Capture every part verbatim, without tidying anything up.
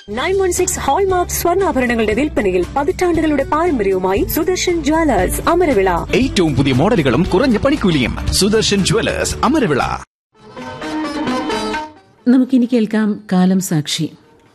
Nine one six hallmark സ്വർണ്ണാഭരണങ്ങളുടെ വിൽപ്പനയിൽ പതിറ്റാണ്ടുകളുടെ പാരമ്പര്യവുമായി സുദർശൻ ജ്വല്ലേഴ്സ് അമരവിള. ഏറ്റവും പുതിയ മോഡലുകളും കുറഞ്ഞ പണിക്കൂലിയും. സുദർശൻ ജ്വല്ലേഴ്സ് അമരവിള. നമുക്കിനി കേൾക്കാം കാലം സാക്ഷി.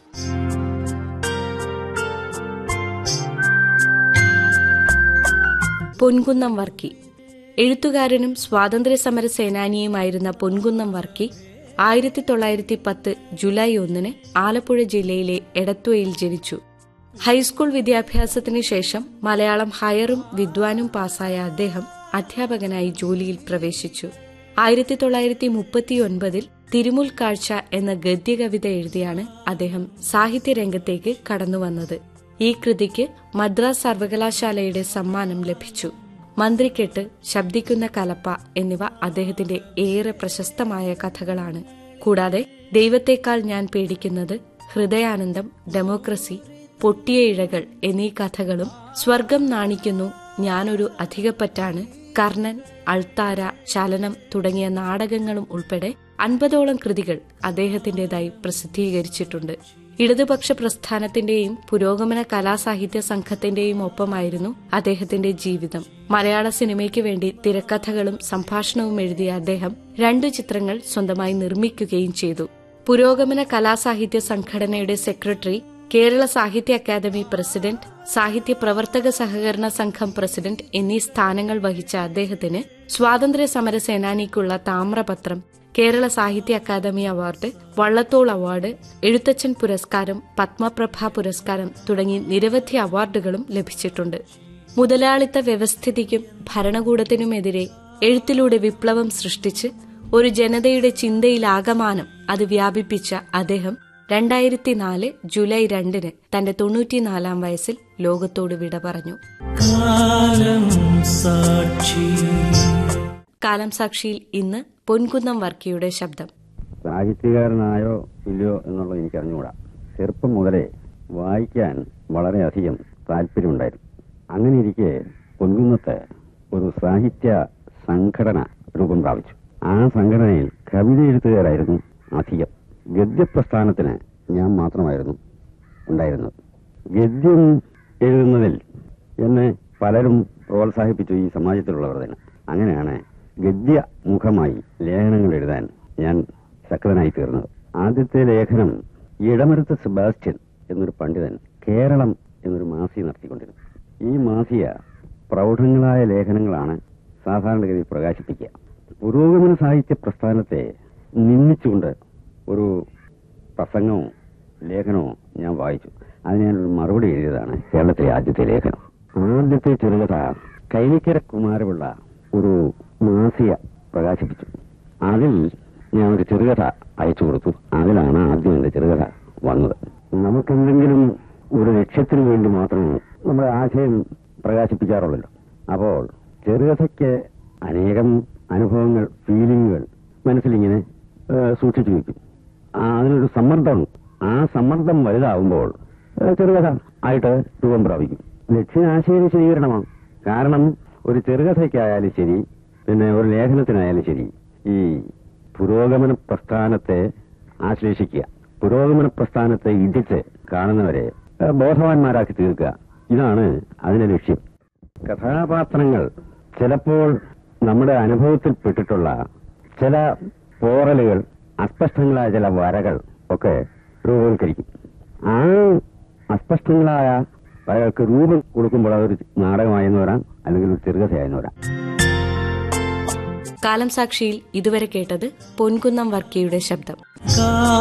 പൊൻകുന്നം വർക്കി. എഴുത്തുകാരനും സ്വാതന്ത്ര്യസമര സേനാനിയുമായിരുന്ന പൊൻകുന്നം വർക്കി ആയിരത്തി തൊള്ളായിരത്തി പത്ത് ജൂലൈ ഒന്നിന് ആലപ്പുഴ ജില്ലയിലെ എടത്വയിൽ ജനിച്ചു. ഹൈസ്കൂൾ വിദ്യാഭ്യാസത്തിനു ശേഷം മലയാളം ഹയറും വിദ്വാനും പാസായ അദ്ദേഹം അധ്യാപകനായി ജോലിയിൽ പ്രവേശിച്ചു. ആയിരത്തി തൊള്ളായിരത്തി മുപ്പത്തിയൊൻപതിൽ തിരുമുൽ കാഴ്ച എന്ന ഗദ്യകവിത എഴുതിയാണ് അദ്ദേഹം സാഹിത്യരംഗത്തേക്ക് കടന്നുവന്നത്. ഈ കൃതിക്ക് മദ്രാസ് സർവകലാശാലയുടെ സമ്മാനം ലഭിച്ചു. മന്ത്രിക്കെട്ട്, ശബ്ദിക്കുന്ന കലപ്പ എന്നിവ അദ്ദേഹത്തിന്റെ ഏറെ പ്രശസ്തമായ കഥകളാണ്. കൂടാതെ ദൈവത്തെക്കാൾ ഞാൻ പേടിക്കുന്നത്, ഹൃദയാനന്ദം, ഡെമോക്രസി, പൊട്ടിയ ഇഴകൾ എന്നീ കഥകളും, സ്വർഗം നാണിക്കുന്നു, ഞാനൊരു അധികപ്പറ്റാണ്, കർണൻ, അൾത്താര, ചലനം തുടങ്ങിയ നാടകങ്ങളും ഉൾപ്പെടെ അൻപതോളം കൃതികൾ അദ്ദേഹത്തിന്റേതായി പ്രസിദ്ധീകരിച്ചിട്ടുണ്ട്. ഇടതുപക്ഷ പ്രസ്ഥാനത്തിന്റെയും പുരോഗമന കലാസാഹിത്യ സംഘത്തിന്റെയും ഒപ്പമായിരുന്നു അദ്ദേഹത്തിന്റെ ജീവിതം. മലയാള സിനിമയ്ക്ക് വേണ്ടി തിരക്കഥകളും സംഭാഷണവും എഴുതിയ അദ്ദേഹം രണ്ടു ചിത്രങ്ങൾ സ്വന്തമായി നിർമ്മിക്കുകയും ചെയ്തു. പുരോഗമന കലാസാഹിത്യ സംഘടനയുടെ സെക്രട്ടറി, കേരള സാഹിത്യ അക്കാദമി പ്രസിഡന്റ്, സാഹിത്യ പ്രവർത്തക സഹകരണ സംഘം പ്രസിഡന്റ് എന്നീ സ്ഥാനങ്ങൾ വഹിച്ച അദ്ദേഹത്തിന് സ്വാതന്ത്ര്യ സമര സേനാനിക്കുള്ള താമ്രപത്രം, കേരള സാഹിത്യ academy award, Vallathol award, Ezhuthachan പുരസ്കാരം, പത്മപ്രഭ പുരസ്കാരം തുടങ്ങി നിരവധി അവാർഡുകളും ലഭിച്ചിട്ടുണ്ട്. മുതലാളിത്ത വ്യവസ്ഥിതിക്കും ഭരണകൂടത്തിനുമെതിരെ എഴുത്തിലൂടെ വിപ്ലവം സൃഷ്ടിച്ച് ഒരു ജനതയുടെ ചിന്തയിലാകമാനം അത് വ്യാപിപ്പിച്ച അദ്ദേഹം രണ്ടായിരത്തി നാല് ജൂലൈ രണ്ടിന് തന്റെ തൊണ്ണൂറ്റിനാലാം വയസ്സിൽ ലോകത്തോട് വിട പറഞ്ഞു. കാലം സാക്ഷിയിൽ ഇന്ന് പൊൻകുന്നം വർക്കിയുടെ ശബ്ദം. സാഹിത്യകാരനായോ ഇല്ലയോ എന്നുള്ളത് എനിക്കറിഞ്ഞുകൂടാ. ചെറുപ്പം മുതലേ വായിക്കാൻ വളരെയധികം താല്പര്യമുണ്ടായിരുന്നു. അങ്ങനെ ഇരിക്കെ പൊൻകുന്നത്ത് ഒരു സാഹിത്യ സംഘടന രൂപം പ്രാപിച്ചു. ആ സംഘടനയിൽ കവിത എഴുത്തുകാരായിരുന്നു അധികം. ഗദ്യപ്രസ്ഥാനത്തിന് ഞാൻ മാത്രമായിരുന്നു ഉണ്ടായിരുന്നത്. ഗദ്യം എഴുതുന്നതിൽ എന്നെ പലരും പ്രോത്സാഹിപ്പിച്ചു, ഈ സമാജത്തിലുള്ളവർ തന്നെ. അങ്ങനെയാണ് ഗദ്യ മുഖമായി ലേഖനങ്ങൾ എഴുതാൻ ഞാൻ ശക്തനായി തീർന്നത്. ആദ്യത്തെ ലേഖനം ഇടമരുത്ത് സെബാസ്റ്റ്യൻ എന്നൊരു പണ്ഡിതൻ കേരളം എന്നൊരു മാസിക നടത്തിക്കൊണ്ടിരുന്നു. ഈ മാസിക പ്രൗഢങ്ങളായ ലേഖനങ്ങളാണ് സാധാരണഗതിയിൽ പ്രകാശിപ്പിക്കുക. പുരോഗമന സാഹിത്യ പ്രസ്ഥാനത്തെ നിന്ദിച്ചുകൊണ്ട് ഒരു പ്രസംഗമോ ലേഖനമോ ഞാൻ വായിച്ചു. അതിന് ഞാനൊരു മറുപടി എഴുതിയതാണ് കേരളത്തിലെ ആദ്യത്തെ ലേഖനം. ആദ്യത്തെ ചെറുകഥ കൈനിക്കര കുമാരപിള്ള ഒരു മാസിക പ്രകാശിപ്പിച്ചു. അതിൽ ഞാൻ ഒരു ചെറുകഥ അയച്ചു കൊടുത്തു. അതിലാണ് ആദ്യം എന്റെ ചെറുകഥ വന്നത്. നമുക്കെന്തെങ്കിലും ഒരു ലക്ഷ്യത്തിന് വേണ്ടി മാത്രമേ നമ്മുടെ ആശയം പ്രകാശിപ്പിക്കാറുള്ളല്ലോ. അപ്പോൾ ചെറുകഥയ്ക്ക് അനേകം അനുഭവങ്ങൾ, ഫീലിങ്ങുകൾ മനസ്സിലിങ്ങനെ സൂക്ഷിച്ചു വയ്ക്കും. അതിനൊരു സമ്മർദ്ദമുണ്ട്. ആ സമ്മർദ്ദം വലുതാവുമ്പോൾ ചെറുകഥ ആയിട്ട് രൂപം പ്രാപിക്കും. ലക്ഷ്യാശയ വിശദീകരണമാണ്. കാരണം ഒരു ചെറുകഥയ്ക്കായാലും ശരി, പിന്നെ ഒരു ലേഖനത്തിനായാലും ശരി, ഈ പുരോഗമന പ്രസ്ഥാനത്തെ ആശ്ലേഷിക്കുക, പുരോഗമന പ്രസ്ഥാനത്തെ ഇടിച്ച് കാണുന്നവരെ ബോധവാന്മാരാക്കി തീർക്കുക, ഇതാണ് അതിന്റെ ലക്ഷ്യം. കഥാപാത്രങ്ങൾ ചിലപ്പോൾ നമ്മുടെ അനുഭവത്തിൽപ്പെട്ടിട്ടുള്ള ചില പോറലുകൾ, അസ്പഷ്ടങ്ങളായ ചില വരകൾ ഒക്കെ രൂപവൽക്കരിക്കും. ആ അസ്പഷ്ടങ്ങളായ വരകൾക്ക് രൂപം കൊടുക്കുമ്പോൾ അതൊരു നാടകമായെന്ന് വരാം, അല്ലെങ്കിൽ ഒരു ചെറുകഥയായെന്ന് വരാം. കാലം സാക്ഷിയിൽ ഇതുവരെ കേട്ടത് പൊൻകുന്നം വർക്കിയുടെ ശബ്ദം.